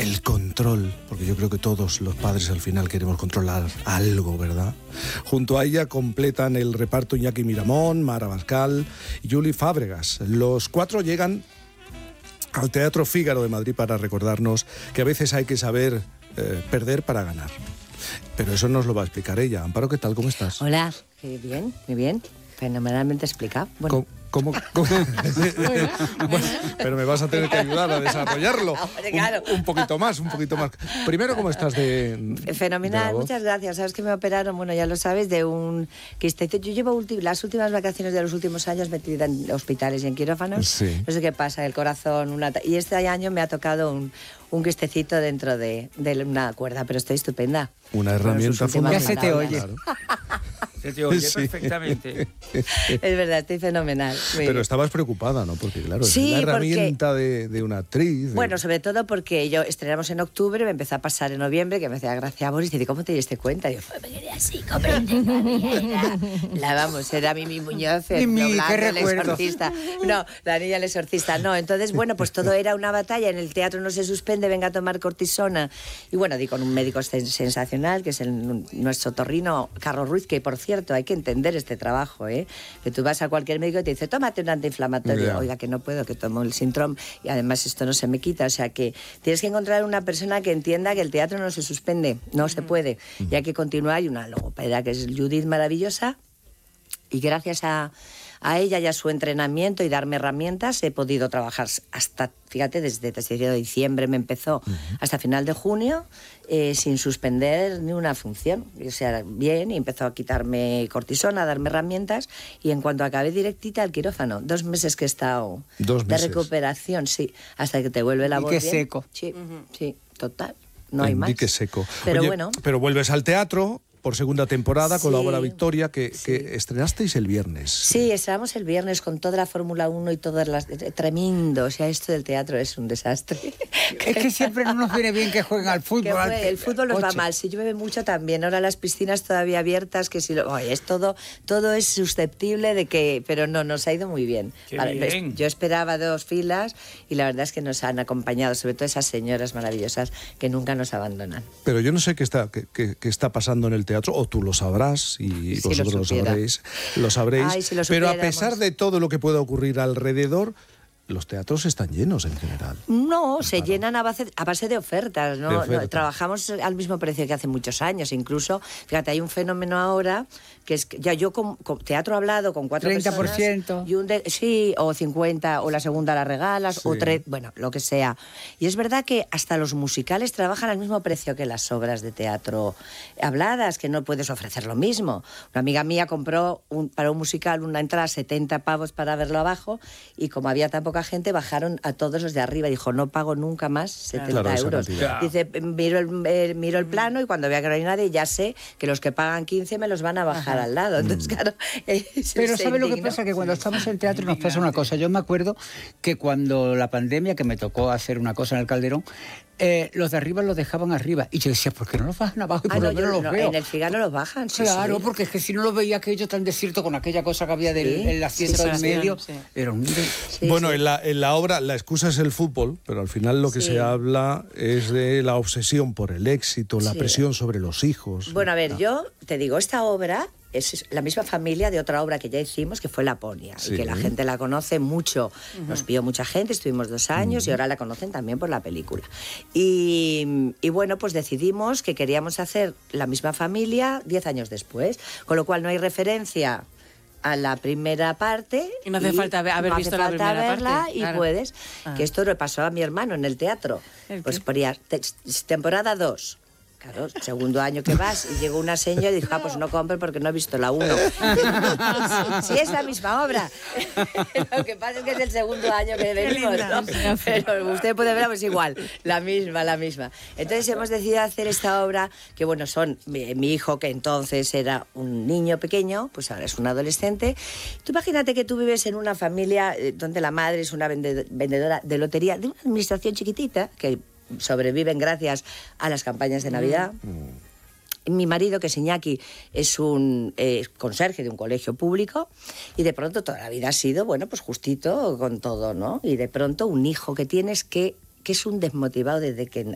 el control, porque yo creo que todos los padres al final queremos controlar algo, ¿verdad? Junto a ella completan el reparto Iñaki Miramón, Mara Bascal y Juli Fábregas. Los 4 llegan al Teatro Fígaro de Madrid para recordarnos que a veces hay que saber perder para ganar. Pero eso nos lo va a explicar ella. Amparo, ¿qué tal? ¿Cómo estás? Hola, muy bien. Fenomenalmente explicado. Bueno. ¿Cómo? Bueno, pero me vas a tener que ayudar a desarrollarlo. Hombre, claro. Un poquito más. Primero, ¿cómo estás de Fenomenal, de la voz? muchas gracias. Sabes que me operaron, bueno, ya lo sabes, de un quistecito. Yo llevo las últimas vacaciones de los últimos años metida en hospitales y en quirófanos. Sí. No sé qué pasa, el corazón, y este año me ha tocado un quistecito dentro de una cuerda, pero estoy estupenda. Una herramienta fundamental. Ya se te oye. Claro. Se te oye Sí. perfectamente. Es verdad, estoy fenomenal. Muy Pero bien. estabas preocupada, ¿no? Porque claro, Sí, es la porque- herramienta de una actriz. Bueno, sobre todo porque yo estrenamos en octubre, me empezó a pasar en noviembre, que me hacía gracia a Boris, y dice, ¿cómo te diste cuenta? Y yo, me quedé así, era Mimi Muñoz, Mimi, doblando qué el recuerdo. exorcista. No, la niña el exorcista, no. Entonces, bueno, pues todo era una batalla, en el teatro no se suspende, venga a tomar cortisona. Y bueno, di con un médico sensacional, que es nuestro torrino, Carlos Ruiz, que por cierto, hay que entender este trabajo, ¿eh? Que tú vas a cualquier médico y te dice, tómate un antiinflamatorio. Ya. Oiga, que no puedo, que tomo el síndrome y además esto no se me quita. O sea que tienes que encontrar una persona que entienda que el teatro no se suspende, no se puede. Y hay que continuar. Y una logopeda que es Judith maravillosa. Y gracias a ella y a su entrenamiento y darme herramientas he podido trabajar hasta, fíjate, desde de diciembre me empezó hasta final de junio sin suspender ni una función. O sea, bien, y empezó a quitarme cortisona, a darme herramientas y en cuanto acabé directita al quirófano, 2 meses que he estado 2 de meses. recuperación, sí, hasta que te vuelve la Y voz qué bien. seco. Sí, sí, total, no hay más. Dique seco. Pero Oye, bueno. pero vuelves al teatro por segunda temporada, Sí. colabora Victoria, que Sí. estrenasteis el viernes. Sí, estábamos el viernes con toda la Fórmula 1 y todas las... Tremendo, o sea, esto del teatro es un desastre. Es que siempre no nos viene bien que jueguen al fútbol. El fútbol nos va Coche. mal, si llueve mucho también, ahora las piscinas todavía abiertas, que si lo... Oye, es todo es susceptible de que... Pero no, nos ha ido muy bien. Qué bien. Yo esperaba 2 filas y la verdad es que nos han acompañado, sobre todo esas señoras maravillosas que nunca nos abandonan. Pero yo no sé qué está pasando en el teatro, o tú lo sabrás y Si vosotros lo supiera. lo sabréis. Ay, si lo pero a supiéramos. pesar de todo lo que pueda ocurrir alrededor, los teatros están llenos en general. No, se llenan a base de ofertas, ¿no? De ofertas. No, trabajamos al mismo precio que hace muchos años, incluso, fíjate, hay un fenómeno ahora que es que ya yo con teatro hablado con 4 personas 30%. y sí, o 50, o la segunda la regalas, Sí. o 3, bueno, lo que sea. Y es verdad que hasta los musicales trabajan al mismo precio que las obras de teatro habladas, que no puedes ofrecer lo mismo. Una amiga mía compró para un musical una entrada 70 pavos para verlo abajo y como había tan poca gente, bajaron a todos los de arriba. Dijo, no pago nunca más 70 Claro, esa euros. cantidad. Dice, miro el plano y cuando vea que no hay nadie, ya sé que los que pagan 15 me los van a bajar al lado. Entonces, claro... Pero ¿sabes lo que pasa? Que cuando estamos en teatro nos pasa una cosa. Yo me acuerdo que cuando la pandemia, que me tocó hacer una cosa en el Calderón, los de arriba los dejaban arriba. Y yo decía, ¿por qué no los bajan abajo? Y por lo menos los veo. En el Figaro los bajan, sí, Claro, sí. porque es que si no los veía aquello tan desierto con aquella cosa que había del Sí, el asiento del separación, medio, sí. era un... Sí, Bueno, sí. en la obra la excusa es el fútbol, pero al final lo que Sí. se habla es de la obsesión por el éxito, la Sí. presión sobre los hijos. Bueno, a ver, yo te digo, esta obra es la misma familia de otra obra que ya hicimos, que fue Laponia, Sí. y que la gente la conoce mucho. Nos vio mucha gente, estuvimos 2 años y ahora la conocen también por la película. Y bueno, pues decidimos que queríamos hacer la misma familia 10 años después, con lo cual no hay referencia a la primera parte. Y no hace falta haber no visto hace la falta primera verla parte, y claro. puedes. Ah. Que esto le pasó a mi hermano en el teatro. ¿El Pues qué? ponía temporada 2. Claro, segundo año que vas y llegó una señora y dijo, pues no compre porque no he visto la 1. Sí, es la misma obra. Lo que pasa es que es el segundo año que venimos, linda. ¿no? Pero usted puede verla, pues igual, la misma. Entonces hemos decidido hacer esta obra que, bueno, son mi hijo, que entonces era un niño pequeño, pues ahora es un adolescente. Tú imagínate que tú vives en una familia donde la madre es una vendedora de lotería, de una administración chiquitita, que sobreviven gracias a las campañas de Navidad. Mi marido, que es Iñaki, es un conserje de un colegio público y de pronto toda la vida ha sido, bueno, pues justito con todo, ¿no? Y de pronto un hijo que tienes que es un desmotivado desde que